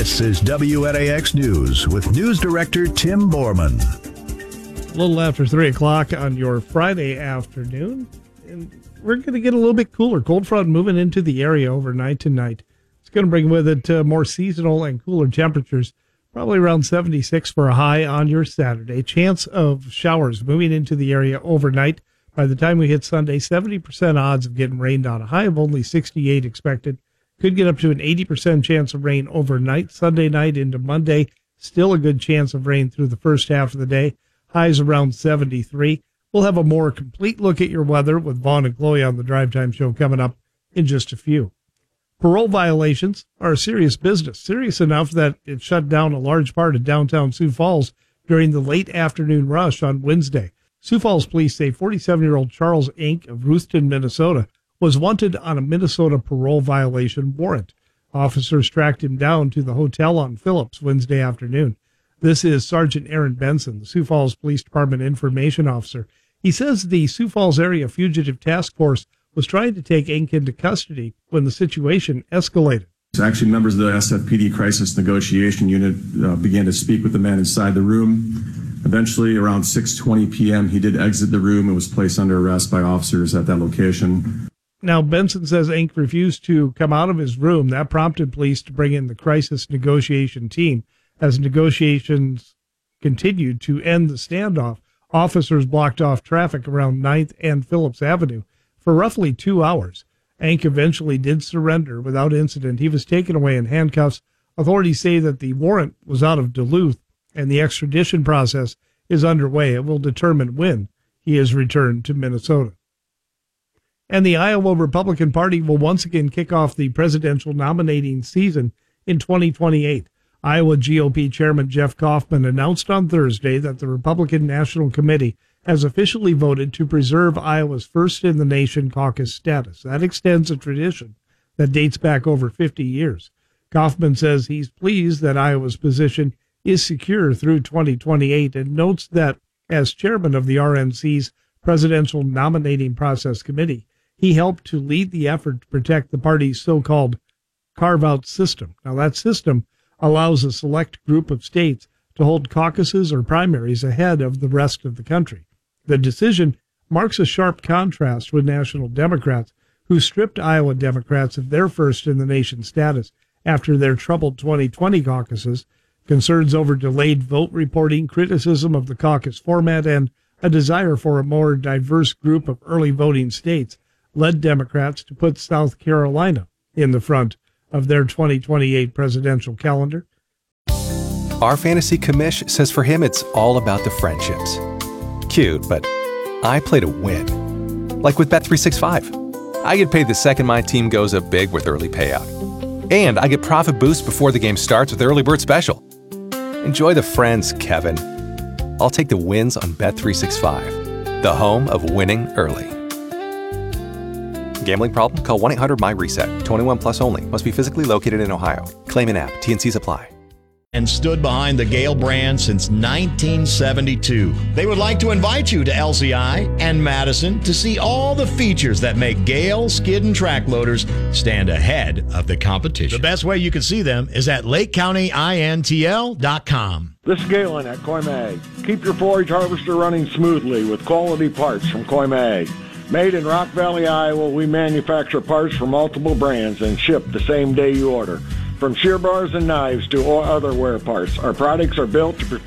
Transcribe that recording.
This is WNAX News with News Director Tim Borman. A little after 3 o'clock on your Friday afternoon, and we're going to get a little bit cooler. Cold front moving into the area overnight tonight. It's going to bring with it more seasonal and cooler temperatures, probably around 76 for a high on your Saturday. Chance of showers moving into the area overnight. By the time we hit Sunday, 70% odds of getting rained on. A high of only 68 expected. Could get up to an 80% chance of rain overnight. Sunday night into Monday, still a good chance of rain through the first half of the day. Highs around 73. We'll have a more complete look at your weather with Vaughn and Chloe on the Drive Time Show coming up in just a few. Parole violations are a serious business, serious enough that it shut down a large part of downtown Sioux Falls during the late afternoon rush on Wednesday. Sioux Falls police say 47-year-old Charles Inc. of Ruthton, Minnesota, was wanted on a Minnesota parole violation warrant. Officers tracked him down to the hotel on Phillips Wednesday afternoon. This is Sergeant Aaron Benson, the Sioux Falls Police Department information officer. He says the Sioux Falls Area Fugitive Task Force was trying to take Inc. into custody when the situation escalated. Actually, members of the SFPD Crisis Negotiation Unit began to speak with the man inside the room. Eventually, around 6:20 p.m., he did exit the room and was placed under arrest by officers at that location. Now, Benson says Inc. refused to come out of his room. That prompted police to bring in the crisis negotiation team. As negotiations continued to end the standoff, officers blocked off traffic around 9th and Phillips Avenue for roughly 2 hours. Inc. eventually did surrender without incident. He was taken away in handcuffs. Authorities say that the warrant was out of Duluth and the extradition process is underway. It will determine when he is returned to Minnesota. And the Iowa Republican Party will once again kick off the presidential nominating season in 2028. Iowa GOP Chairman Jeff Kaufman announced on Thursday that the Republican National Committee has officially voted to preserve Iowa's first-in-the-nation caucus status. That extends a tradition that dates back over 50 years. Kaufman says he's pleased that Iowa's position is secure through 2028 and notes that as chairman of the RNC's Presidential Nominating Process Committee, he helped to lead the effort to protect the party's so-called carve-out system. Now, that system allows a select group of states to hold caucuses or primaries ahead of the rest of the country. The decision marks a sharp contrast with national Democrats who stripped Iowa Democrats of their first-in-the-nation status after their troubled 2020 caucuses. Concerns over delayed vote reporting, criticism of the caucus format, and a desire for a more diverse group of early voting states led Democrats to put South Carolina in the front of their 2028 presidential calendar. Our fantasy commish says for him it's all about the friendships. Cute, but I play to win. Like with Bet365. I get paid the second my team goes up big with early payout. And I get profit boost before the game starts with Early Bird Special. Enjoy the friends, Kevin. I'll take the wins on Bet365, the home of winning early. Gambling problem? Call 1-800-MY-RESET. 21 plus only. Must be physically located in Ohio. Claim in app. T&Cs apply. And stood behind the Gale brand since 1972. They would like to invite you to LCI and Madison to see all the features that make Gale skid and track loaders stand ahead of the competition. The best way you can see them is at LakeCountyINTL.com. This is Galen at Coy Mag. Keep your forage harvester running smoothly with quality parts from Coy Mag. Made in Rock Valley, Iowa, we manufacture parts for multiple brands and ship the same day you order. From shear bars and knives to all other wear parts, our products are built to perform